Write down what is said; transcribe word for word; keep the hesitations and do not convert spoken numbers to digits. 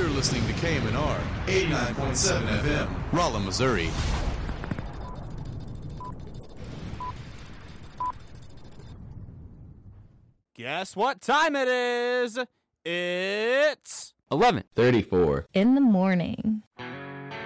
You're listening to K M N R eighty-nine point seven F M, Rolla, Missouri. Guess what time it is? It's eleven thirty-four in the morning.